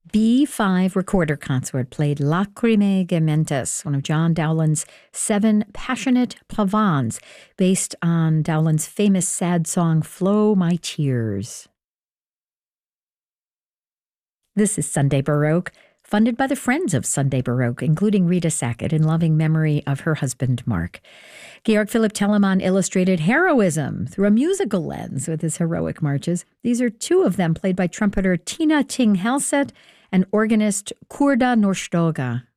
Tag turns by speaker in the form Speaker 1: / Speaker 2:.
Speaker 1: B5 Recorder Consort played Lacrimae Gementes, one of John Dowland's 7 passionate pavans, based on Dowland's famous sad song, Flow My Tears. This is Sunday Baroque, funded by the Friends of Sunday Baroque, including Rita Sackett, in loving memory of her husband, Mark. Georg Philipp Telemann illustrated heroism through a musical lens with his heroic marches. These are 2 of them played by trumpeter Tina Ting-Helset and organist Kurda Norstoga.